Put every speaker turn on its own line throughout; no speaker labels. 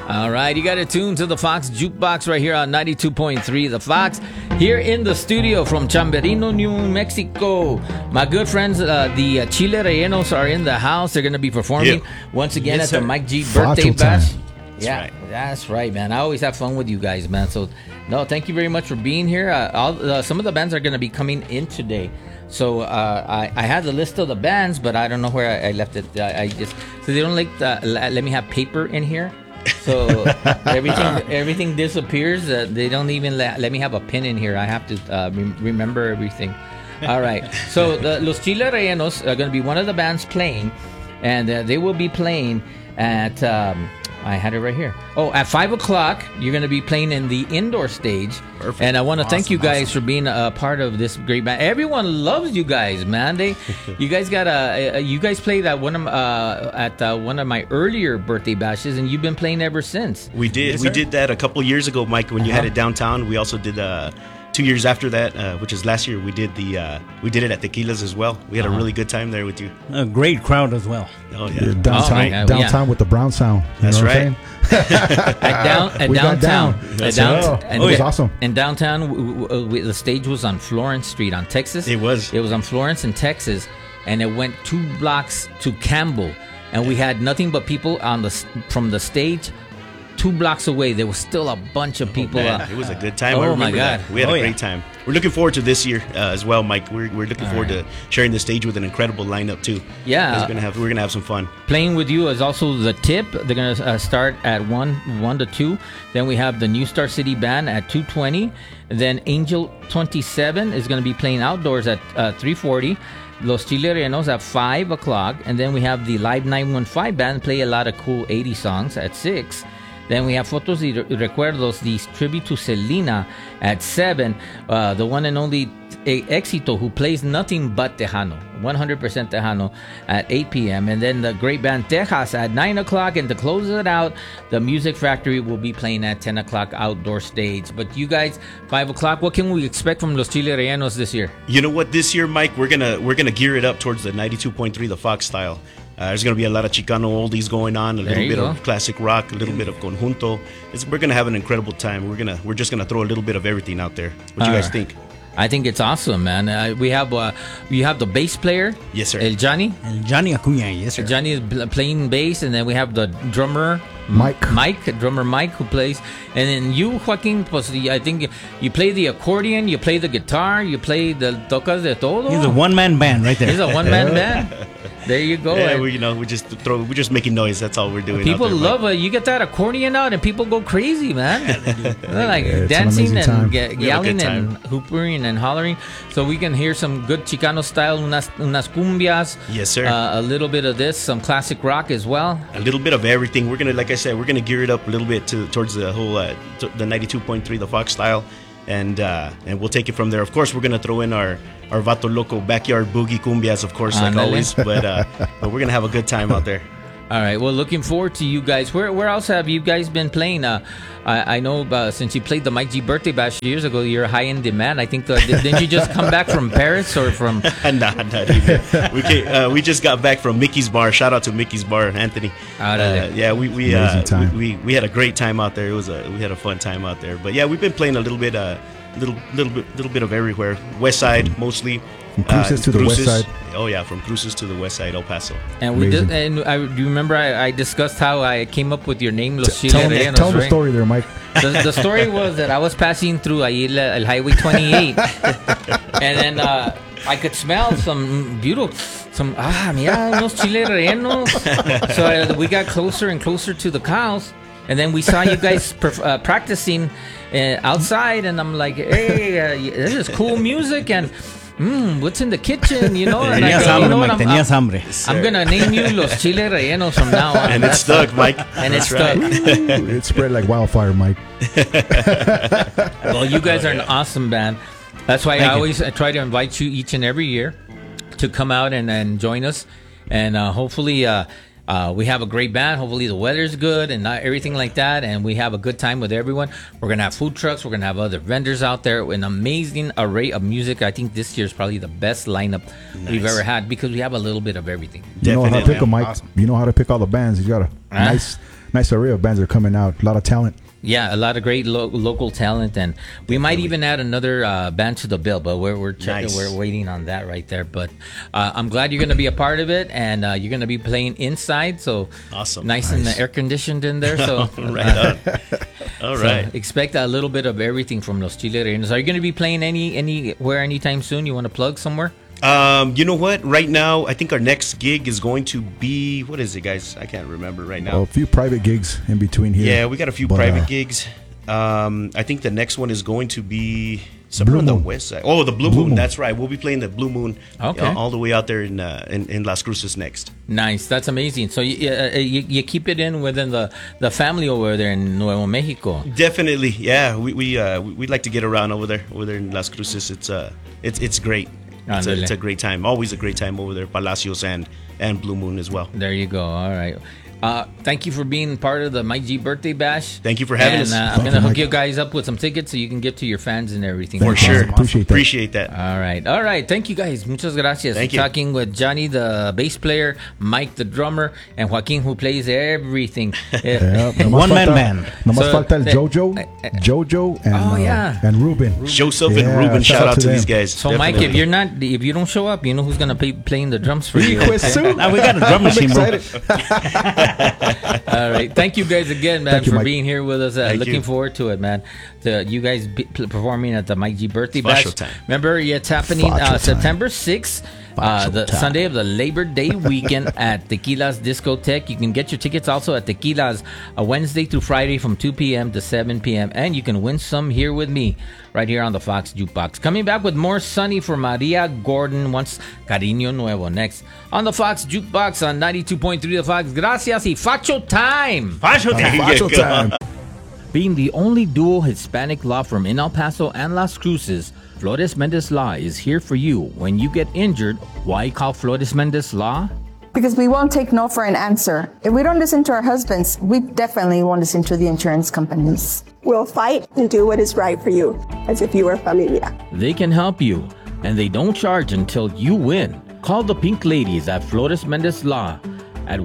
All right, you got it tuned to the Fox Jukebox right here on 92.3 The Fox. Here in the studio from Chamberino, New Mexico. My good friends, the Chile Rellenos are in the house. They're going to be performing once again at the Mike G birthday bash. That's right, man. I always have fun with you guys, man. So, no, thank you very much for being here. Some of the bands are going to be coming in today. So I had the list of the bands, but I don't know where I left it. So they don't let me have paper in here. So everything disappears. They don't even let me have a pen in here. I have to remember everything. All right. So Los Chile Rellenos are going to be one of the bands playing, and they will be playing at. I had it right here. Oh, at 5 o'clock, you're going to be playing in the indoor stage. Perfect. And I want to thank you guys for being a part of this great band. Everyone loves you guys, man. You guys played at one of my earlier birthday bashes, and you've been playing ever since.
We did. Yes, we did that a couple years ago, Mike, when you had it downtown. We also did 2 years after that, which is last year. We did it at Tequila's as well. We had a really good time there with you.
A great crowd as well.
Oh yeah,
downtown with the Brown Sound.
That's right.
At downtown.
It was awesome.
And downtown, the stage was on Florence Street on Texas.
It was
on Florence in Texas, and it went 2 blocks to Campbell, and we had nothing but people from the stage. 2 blocks away, there was still a bunch of people.
It was a good time.
Oh my God,
we had a great time. We're looking forward to this year as well, Mike. We're looking forward to sharing the stage with an incredible lineup too.
Yeah,
we're gonna have some fun.
Playing with you is also the Tip. They're gonna start at 1 to 2. Then we have the New Star City Band at 2:20. Then Angel 27 is gonna be playing outdoors at 3:40. Los Chile Rellenos at 5 o'clock, and then we have the Live 915 Band play a lot of cool 80 songs at 6. Then we have Fotos y Recuerdos, the tribute to Selena at 7. The one and only Éxito, who plays nothing but Tejano, 100% Tejano, at 8 p.m. And then the great band Tejas at 9 o'clock. And to close it out, the Music Factory will be playing at 10 o'clock outdoor stage. But you guys, 5 o'clock, what can we expect from Los Chile Rellenos this year?
You know what? This year, Mike, we're gonna gear it up towards the 92.3 The Fox style. There's going to be a lot of Chicano oldies going on, a little bit of classic rock, a little bit of conjunto. We're going to have an incredible time. We're just going to throw a little bit of everything out there. What do you guys think?
I think it's awesome, man. You have the bass player.
Yes, sir.
El Johnny
Acuña, yes, sir.
Johnny is playing bass, and then we have the drummer drummer Mike, who plays, and then you, Joaquin, I think you play the accordion, you play the guitar, you play the tocas de todo.
He's a one-man band right there.
He's a one-man band. There you go.
Yeah, we're just making noise. That's all we're doing.
People love it. You get that accordion out, and people go crazy, man. They're like dancing and yelling and hoopering and hollering. So we can hear some good Chicano style, unas cumbias.
Yes, sir.
A little bit of this, some classic rock as well.
A little bit of everything. We're gonna, like I said, we're gonna gear it up a little bit towards the whole the 92.3 The Fox style. And we'll take it from there. Of course, we're gonna throw in our Vato Loco backyard boogie cumbias, of course, like always. But we're gonna have a good time out there.
All right. Well, looking forward to you guys. Where else have you guys been playing? I know since you played the Mike G birthday bash years ago, you're high in demand. I think didn't you just come back from Paris or from?
Not even. We just got back from Mickey's Bar. Shout out to Mickey's Bar, Anthony. Yeah, we had a great time out there. We had a fun time out there. But yeah, we've been playing a little bit of everywhere. West Side mostly.
From Cruces to the West Side.
Oh yeah, from Cruces to the West Side, El Paso.
And do you remember I discussed how I came up with your name, Los Chile Rellenos?
Tell the story there, Mike.
The story was that I was passing through El Highway 28, and then I could smell some beautiful, unos Chile Rellenos. So we got closer and closer to the cows, and then we saw you guys practicing outside, and I'm like, hey, this is cool music, and what's in the kitchen, you know? And
Tenías hambre.
I'm going to name you Los Chile Rellenos from now on.
And it's stuck, Mike.
And it's stuck.
It spread like wildfire, Mike.
Well, you guys are an awesome band. That's why I try to invite you each and every year to come out and join us. And hopefully We have a great band. Hopefully the weather's good and not everything like that. And we have a good time with everyone. We're going to have food trucks. We're going to have other vendors out there. An amazing array of music. I think this year is probably the best lineup we've ever had because we have a little bit of everything.
You know how to pick them, Mike. Awesome. You know how to pick all the bands. You got a nice array of bands that are coming out. A lot of talent.
Yeah, a lot of great local talent, and we might even add another band to the bill, but we're waiting on that right there. But I'm glad you're going to be a part of it, and you're going to be playing inside, so
awesome,
nice and air conditioned in there. So
all right.
So expect a little bit of everything from Los Chile Rellenos. Are you going to be playing anywhere anytime soon? You want to plug somewhere?
You know what? Right now, I think our next gig is going to be, what is it, guys? I can't remember right now.
A few private gigs in between here.
Yeah, we got a few private gigs. I think the next one is going to be somewhere on the west side. Oh, the Blue Moon. That's right. We'll be playing the Blue Moon all the way out there in Las Cruces next.
Nice. That's amazing. So you keep it within the family over there in Nuevo Mexico.
Definitely. Yeah, we'd like to get around over there in Las Cruces. It's great. It's a great time. Always a great time over there. Palacios and Blue Moon as well.
There you go. All right. Thank you for being part of the Mike G birthday bash.
Thank you for having us.
I'm going to hook you guys up with some tickets so you can get to your fans and everything.
For sure.
Awesome.
Appreciate that.
All right. Thank you guys. Muchas gracias.
Thank you.
Talking with Johnny, the bass player, Mike, the drummer, and Joaquin, who plays everything.
One-man band.
Nomás falta el Jojo and Ruben.
Joseph and Ruben. Shout out to these guys.
So definitely. Mike, if you don't show up, you know who's going to be playing the drums for you.
We got a drum machine, bro.
All right. Thank you guys again, man, for being here with us. Looking forward to it, man. To you guys performing at the Mike G birthday bash. Remember, it's happening September 6th, the Sunday of the Labor Day weekend at Tequila's Discotheque. You can get your tickets also at Tequila's Wednesday through Friday from 2 p.m. to 7 p.m. And you can win some here with me right here on the Fox Jukebox. Coming back with more Sunny for Maria Gordon, once Cariño Nuevo. Next on the Fox Jukebox on 92.3 The Fox. Gracias y Facho Time.
Facho
time.
Being the only dual Hispanic law firm in El Paso and Las Cruces, Flores Mendez Law is here for you. When you get injured, why call Flores Mendez Law?
Because we won't take no for an answer. If we don't listen to our husbands, we definitely won't listen to the insurance companies.
We'll fight and do what is right for you, as if you were familia.
They can help you, and they don't charge until you win. Call the Pink Ladies at Flores Mendez Law at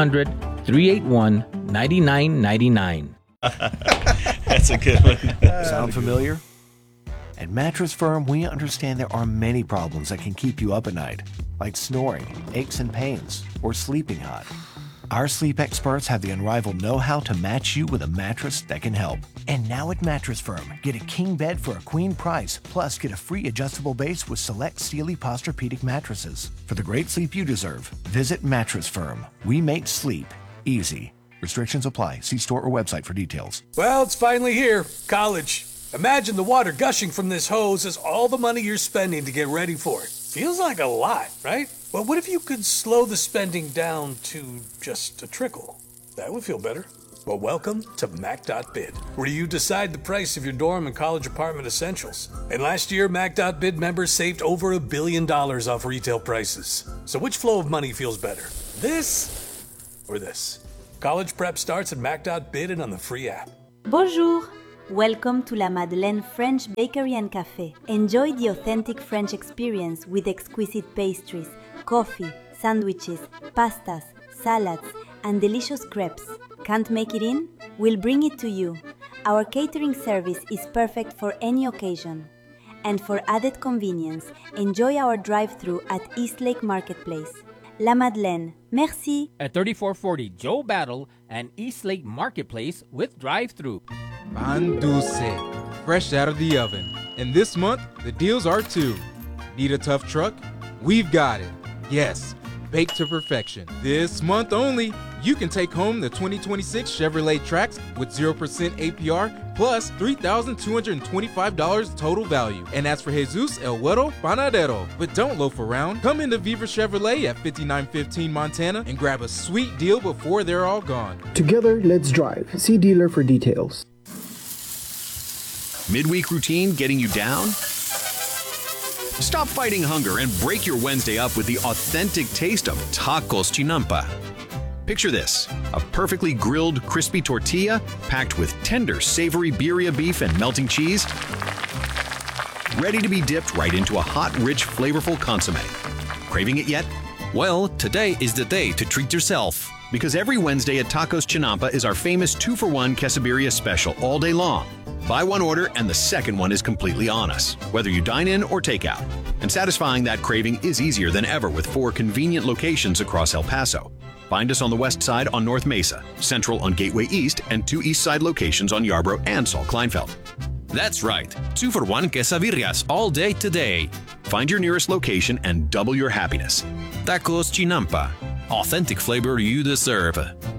1-800-381-9999.
That's a good one.
Sound familiar? At Mattress Firm, we understand there are many problems that can keep you up at night, like snoring, aches and pains, or sleeping hot. Our sleep experts have the unrivaled know-how to match you with a mattress that can help. And now at Mattress Firm, get a king bed for a queen price, plus get a free adjustable base with select Sealy Posturepedic mattresses. For the great sleep you deserve, visit Mattress Firm. We make sleep easy. Restrictions apply. See store or website for details.
Well, it's finally here. College. Imagine the water gushing from this hose as all the money you're spending to get ready for it. Feels like a lot, right? Well, what if you could slow the spending down to just a trickle? That would feel better. Well, welcome to Mac.bid, where you decide the price of your dorm and college apartment essentials. And last year, Mac.bid members saved over $1 billion off retail prices. So which flow of money feels better? This or this? College prep starts at Mac.bid and on the free app.
Bonjour! Welcome to La Madeleine French Bakery and Café. Enjoy the authentic French experience with exquisite pastries, coffee, sandwiches, pastas, salads, and delicious crepes. Can't make it in? We'll bring it to you. Our catering service is perfect for any occasion. And for added convenience, enjoy our drive-thru at Eastlake Marketplace. La Madeleine, merci.
At 3440 Joe Battle and Eastlake Marketplace with drive-thru.
Pan Dulce, fresh out of the oven. And this month, the deals are too. Need a tough truck? We've got it. Yes, baked to perfection. This month only, you can take home the 2026 Chevrolet Trax with 0% APR plus $3,225 total value. And as for Jesus El Güero Panadero. But don't loaf around. Come into Viva Chevrolet at 5915 Montana and grab a sweet deal before they're all gone.
Together, let's drive. See dealer for details.
Midweek routine getting you down? Stop fighting hunger and break your Wednesday up with the authentic taste of Tacos Chinampa. Picture this, a perfectly grilled, crispy tortilla packed with tender, savory birria beef and melting cheese, ready to be dipped right into a hot, rich, flavorful consommé. Craving it yet?
Well, today is the day to treat yourself.
Because every Wednesday at Tacos Chinampa is our famous 2-for-1 quesadilla special all day long. Buy one order and the second one is completely on us, whether you dine in or take out. And satisfying that craving is easier than ever with 4 convenient locations across El Paso. Find us on the west side on North Mesa, central on Gateway East, and 2 east side locations on Yarborough and Saul Kleinfeld.
That's right, 2-for-1 quesadillas all day today.
Find your nearest location and double your happiness.
Tacos Chinampa, authentic flavor you deserve.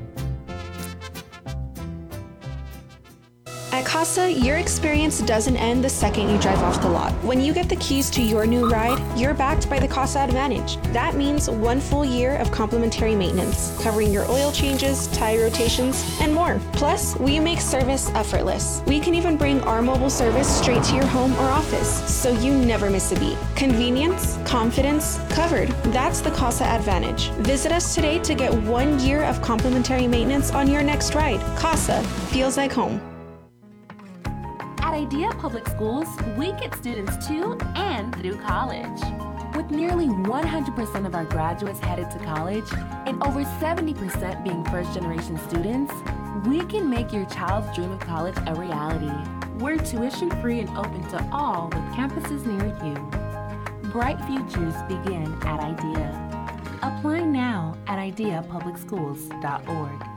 At Casa, your experience doesn't end the second you drive off the lot. When you get the keys to your new ride, you're backed by the Casa Advantage. That means 1 full year of complimentary maintenance, covering your oil changes, tire rotations, and more. Plus, we make service effortless. We can even bring our mobile service straight to your home or office, so you never miss a beat. Convenience, confidence, covered. That's the Casa Advantage. Visit us today to get 1 year of complimentary maintenance on your next ride. Casa feels like home.
At Idea Public Schools, we get students to and through college. With nearly 100% of our graduates headed to college and over 70% being first-generation students, we can make your child's dream of college a reality. We're tuition-free and open to all with campuses near you. Bright futures begin at Idea. Apply now at ideapublicschools.org.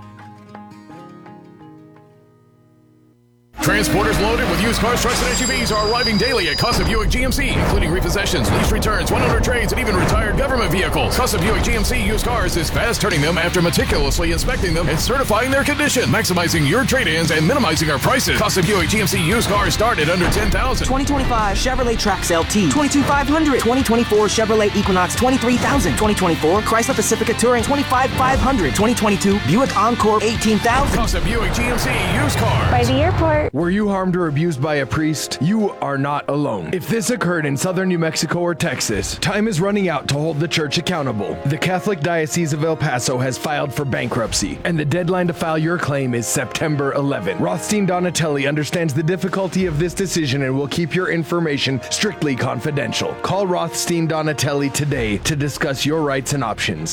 Transporters loaded with used cars, trucks, and SUVs are arriving daily at Casa Buick GMC, including repossessions, lease returns, 100 trades, and even retired government vehicles. Casa Buick GMC used cars is fast turning them after meticulously inspecting them and certifying their condition, maximizing your trade-ins and minimizing our prices. Casa Buick GMC used cars start at under $10,000.
2025 Chevrolet Trax LT, $22,500. 2024 Chevrolet Equinox, $23,000. 2024 Chrysler Pacifica Touring, $25,500. 2022 Buick Encore, $18,000.
Casa Buick GMC used cars.
By the airport.
Were you harmed or abused by a priest? You are not alone. If this occurred in southern New Mexico or Texas, time is running out to hold the church accountable. The Catholic Diocese of El Paso has filed for bankruptcy, and the deadline to file your claim is September 11. Rothstein Donatelli understands the difficulty of this decision and will keep your information strictly confidential. Call Rothstein Donatelli today to discuss your rights and options.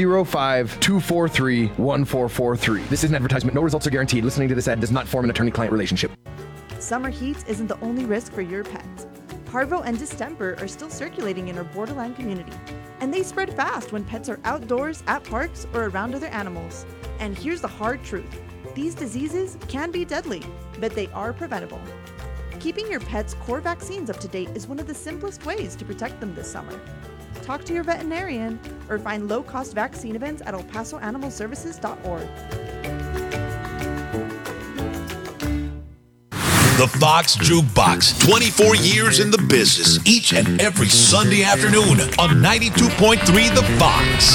505-243-1443. This is an advertisement. No results are guaranteed. Listening to this ad does not form an attorney-client relationship.
Summer heat isn't the only risk for your pet. Parvo and distemper are still circulating in our borderland community, and they spread fast when pets are outdoors, at parks, or around other animals. And here's the hard truth. These diseases can be deadly, but they are preventable. Keeping your pet's core vaccines up to date is one of the simplest ways to protect them this summer. Talk to your veterinarian or find low-cost vaccine events at elpasoanimalservices.org.
The Fox Jukebox, 24 years in the business, each and every Sunday afternoon on 92.3 The Fox.